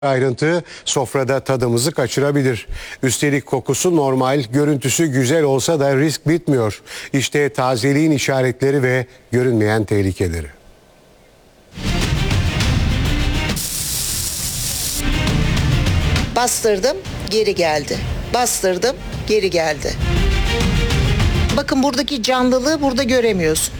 Ayrıntı sofrada tadımızı kaçırabilir. Üstelik kokusu normal, görüntüsü güzel olsa da risk bitmiyor. İşte tazeliğin işaretleri ve görünmeyen tehlikeleri. Bastırdım, geri geldi. Bastırdım, geri geldi. Bakın buradaki canlılığı burada göremiyorsun.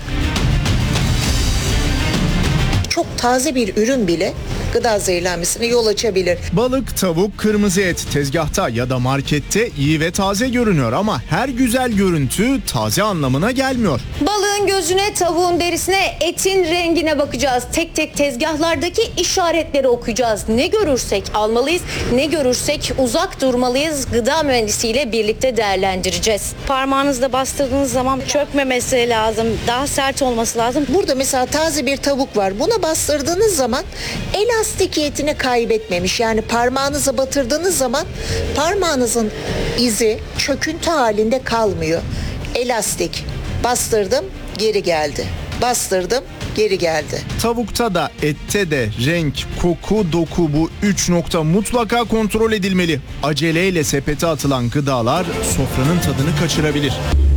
Çok taze bir ürün bile gıda zehirlenmesine yol açabilir. Balık, tavuk, kırmızı et tezgahta ya da markette iyi ve taze görünüyor ama her güzel görüntü taze anlamına gelmiyor. Balığın gözüne, tavuğun derisine, etin rengine bakacağız. Tek tek tezgahlardaki işaretleri okuyacağız. Ne görürsek almalıyız, ne görürsek uzak durmalıyız. Gıda mühendisiyle birlikte değerlendireceğiz. Parmağınızla bastırdığınız zaman çökmemesi lazım. Daha sert olması lazım. Burada mesela taze bir tavuk var. Buna bastırdığınız zaman elastikiyetini kaybetmemiş. Yani parmağınıza batırdığınız zaman parmağınızın izi çöküntü halinde kalmıyor. Elastik. Bastırdım, geri geldi. Bastırdım, geri geldi. Tavukta da ette de renk, koku, doku bu 3 nokta mutlaka kontrol edilmeli. Aceleyle sepete atılan gıdalar sofranın tadını kaçırabilir.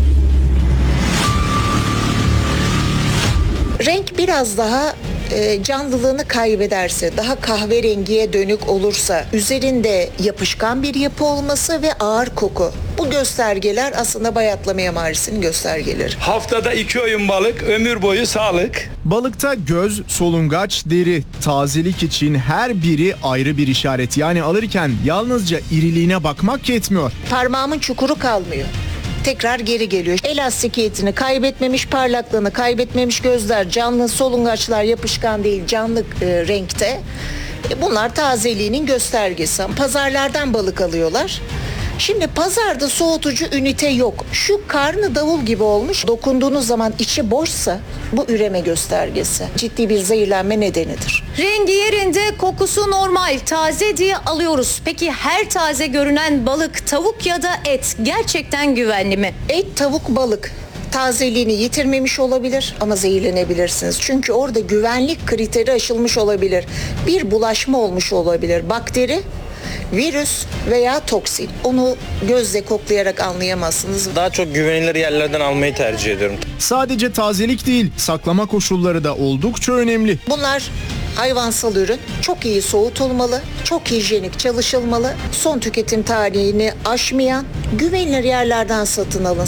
Renk biraz daha canlılığını kaybederse, daha kahverengiye dönük olursa, üzerinde yapışkan bir yapı olması ve ağır koku. Bu göstergeler aslında bayatlama emaresinin göstergeleri. Haftada 2 öğün balık, ömür boyu sağlık. Balıkta göz, solungaç, deri, tazelik için her biri ayrı bir işaret. Yani alırken yalnızca iriliğine bakmak yetmiyor. Parmağımın çukuru kalmıyor. Tekrar geri geliyor. Elastikiyetini kaybetmemiş, parlaklığını kaybetmemiş gözler, canlı solungaçlar yapışkan değil, canlı renkte. Bunlar tazeliğinin göstergesi. Pazarlardan balık alıyorlar. Şimdi pazarda soğutucu ünite yok. Şu karnı davul gibi olmuş. Dokunduğunuz zaman içi boşsa bu üreme göstergesi. Ciddi bir zehirlenme nedenidir. Rengi yerinde, kokusu normal, taze diye alıyoruz. Peki her taze görünen balık, tavuk ya da et gerçekten güvenli mi? Et, tavuk, balık tazeliğini yitirmemiş olabilir ama zehirlenebilirsiniz. Çünkü orada güvenlik kriteri aşılmış olabilir. Bir bulaşma olmuş olabilir. Bakteri, virüs veya toksin. Onu gözle koklayarak anlayamazsınız. Daha çok güvenilir yerlerden almayı tercih ediyorum. Sadece tazelik değil, saklama koşulları da oldukça önemli. Bunlar hayvansal ürün. Çok iyi soğutulmalı, çok hijyenik çalışılmalı. Son tüketim tarihini aşmayan güvenilir yerlerden satın alın.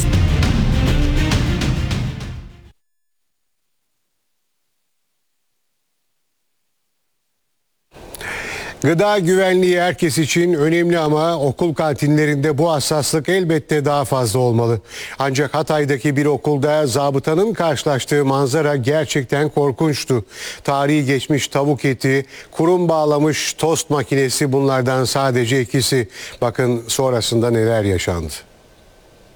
Gıda güvenliği herkes için önemli ama okul kantinlerinde bu hassaslık elbette daha fazla olmalı. Ancak Hatay'daki bir okulda zabıtanın karşılaştığı manzara gerçekten korkunçtu. Tarihi geçmiş tavuk eti, kurum bağlamış tost makinesi bunlardan sadece ikisi. Bakın sonrasında neler yaşandı.